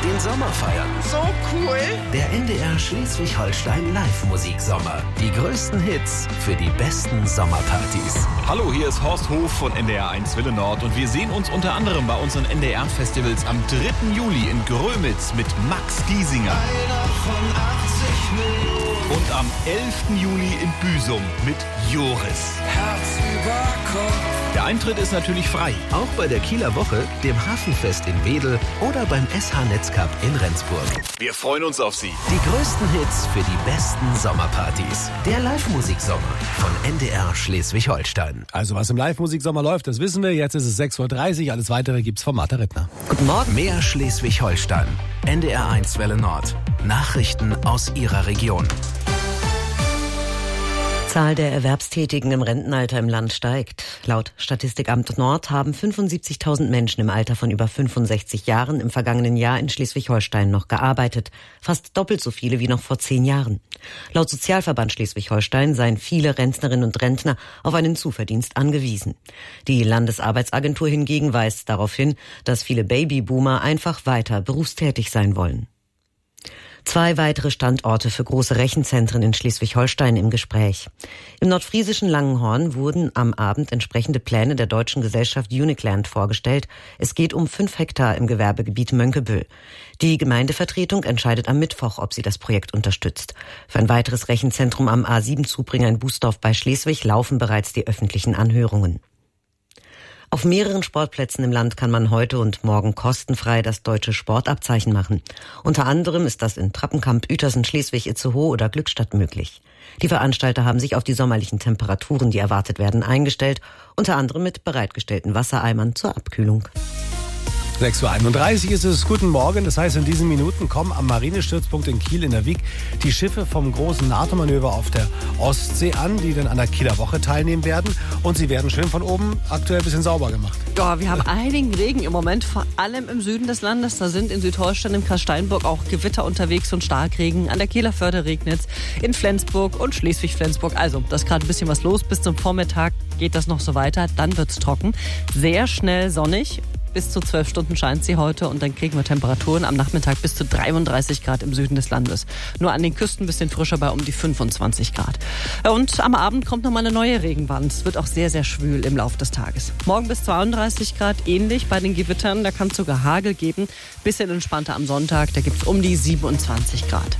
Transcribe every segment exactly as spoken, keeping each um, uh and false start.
den Sommer feiern. So cool. Der N D R Schleswig-Holstein Live-Musiksommer. Die größten Hits für die besten Sommerpartys. Hallo, hier ist Horst Hof von N D R eins Welle Nord und wir sehen uns unter anderem bei unseren N D R-Festivals am dritten Juli in Grömitz mit Max Giesinger. Einer von achtzig Millionen. Und am elften Juli in Büsum mit Joris. Herz über Kopf. Der Eintritt ist natürlich frei. Auch bei der Kieler Woche, dem Hafenfest in Wedel oder beim S H-Netzcup in Rendsburg. Wir freuen uns auf Sie. Die größten Hits für die besten Sommerpartys. Der Live-Musiksommer von N D R Schleswig-Holstein. Also was im Live-Musiksommer läuft, das wissen wir. Jetzt ist es sechs Uhr dreißig. Alles Weitere gibt's von Martha Rittner. Guten Morgen. Mehr Schleswig-Holstein. N D R eins Welle Nord. Nachrichten aus Ihrer Region. Die Zahl der Erwerbstätigen im Rentenalter im Land steigt. Laut Statistikamt Nord haben fünfundsiebzigtausend Menschen im Alter von über fünfundsechzig Jahren im vergangenen Jahr in Schleswig-Holstein noch gearbeitet. Fast doppelt so viele wie noch vor zehn Jahren. Laut Sozialverband Schleswig-Holstein seien viele Rentnerinnen und Rentner auf einen Zuverdienst angewiesen. Die Landesarbeitsagentur hingegen weist darauf hin, dass viele Babyboomer einfach weiter berufstätig sein wollen. Zwei weitere Standorte für große Rechenzentren in Schleswig-Holstein im Gespräch. Im nordfriesischen Langenhorn wurden am Abend entsprechende Pläne der deutschen Gesellschaft Unicland vorgestellt. Es geht um fünf Hektar im Gewerbegebiet Mönckeberg. Die Gemeindevertretung entscheidet am Mittwoch, ob sie das Projekt unterstützt. Für ein weiteres Rechenzentrum am A sieben Zubringer in Bußdorf bei Schleswig laufen bereits die öffentlichen Anhörungen. Auf mehreren Sportplätzen im Land kann man heute und morgen kostenfrei das deutsche Sportabzeichen machen. Unter anderem ist das in Trappenkamp, Uetersen, Schleswig, Itzehoe oder Glückstadt möglich. Die Veranstalter haben sich auf die sommerlichen Temperaturen, die erwartet werden, eingestellt, unter anderem mit bereitgestellten Wassereimern zur Abkühlung. sechs Uhr einunddreißig ist es. Guten Morgen. Das heißt, in diesen Minuten kommen am Marinestützpunkt in Kiel in der Wiek die Schiffe vom großen NATO-Manöver auf der Ostsee an, die dann an der Kieler Woche teilnehmen werden. Und sie werden schön von oben aktuell ein bisschen sauber gemacht. Ja, wir haben einigen Regen im Moment, vor allem im Süden des Landes. Da sind in Südholstein, im Kreis Steinburg auch Gewitter unterwegs und Starkregen. An der Kieler Förde regnet's, in Flensburg und Schleswig-Flensburg. Also, da ist gerade ein bisschen was los. Bis zum Vormittag geht das noch so weiter. Dann wird's trocken. Sehr schnell sonnig. Bis zu zwölf Stunden scheint sie heute und dann kriegen wir Temperaturen am Nachmittag bis zu dreiunddreißig Grad im Süden des Landes. Nur an den Küsten ein bisschen frischer bei um die fünfundzwanzig Grad. Und am Abend kommt nochmal eine neue Regenwand. Es wird auch sehr, sehr schwül im Laufe des Tages. Morgen bis zweiunddreißig Grad, ähnlich bei den Gewittern. Da kann es sogar Hagel geben. Bisschen entspannter am Sonntag, da gibt es um die siebenundzwanzig Grad.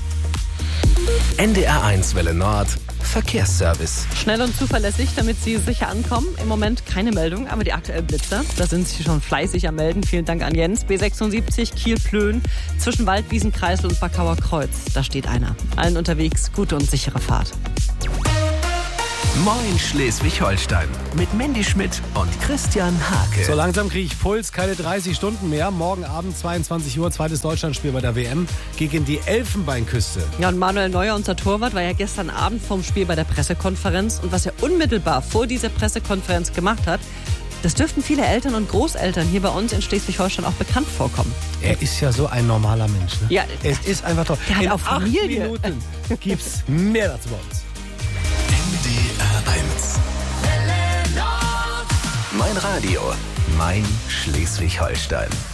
N D R eins Welle Nord. Verkehrsservice. Schnell und zuverlässig, damit Sie sicher ankommen. Im Moment keine Meldung, aber die aktuellen Blitzer, da sind Sie schon fleißig am Melden. Vielen Dank an Jens. B sechsundsiebzig Kiel-Plön zwischen Waldwiesen, Kreisel und Backauer Kreuz. Da steht einer. Allen unterwegs gute und sichere Fahrt. Moin Schleswig-Holstein mit Mandy Schmidt und Christian Hake. So langsam kriege ich Puls, keine dreißig Stunden mehr. Morgen Abend zweiundzwanzig Uhr, zweites Deutschlandspiel bei der W M gegen die Elfenbeinküste. Ja, und Manuel Neuer, unser Torwart, war ja gestern Abend vorm Spiel bei der Pressekonferenz. Und was er unmittelbar vor dieser Pressekonferenz gemacht hat, das dürften viele Eltern und Großeltern hier bei uns in Schleswig-Holstein auch bekannt vorkommen. Er ist ja so ein normaler Mensch. Ne? Ja, es ist einfach toll. Der hat in auch Familie. acht Minuten gibt's mehr dazu bei uns. N D R eins. Mein Radio, mein Schleswig-Holstein.